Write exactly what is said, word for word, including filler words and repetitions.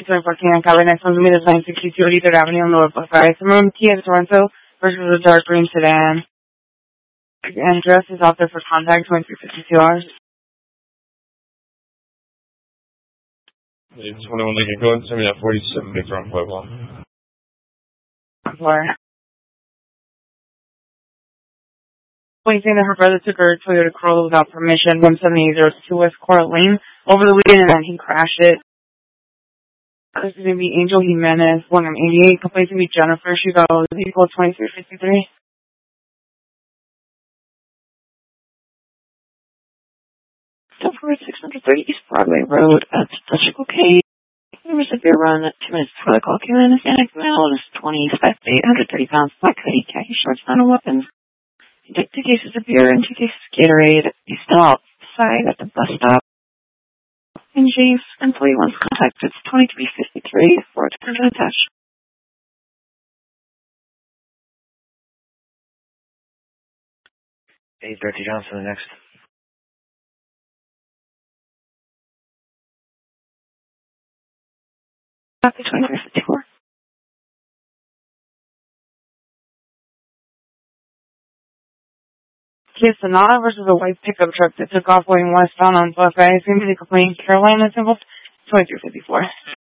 twenty-four Canyon Cabinet. Next one's going to be the nine sixty-two eighty-third Avenue on Lower Buckeye. Maroon Kia Sorento versus a dark green sedan. Address is out there for contact, twenty-three fifty-two hours. twenty-one Lincoln Code, send me that forty-seven big from Pueblo. Four. Pointing that her brother took her Toyota Corolla without permission, one seventy-eight oh two West Coral Lane, over the weekend, and then he crashed it. This is going to be Angel Jimenez, one M eighty-eight. Complaints going to be Jennifer. She's got a vehicle twenty-three fifty-three. Stop for six thirty East Broadway Road at the Circle K. There was a beer run at two minutes before the call came in. Hispanic male is twenty, suspect eight hundred thirty pounds, black hoodie, khaki shorts, not a weapon. He took two cases of beer and two cases of Gatorade. He's still outside at the bus stop. And James, employee wants contact. It's twenty-three fifty-three for its print attached. eight thirty Johnson, the next. Copy twenty-three fifty-four. Kia Sonata versus a white pickup truck that took off going westbound on Buckeye. It's going to be the complaint Carolina symbol, twenty-three fifty-four.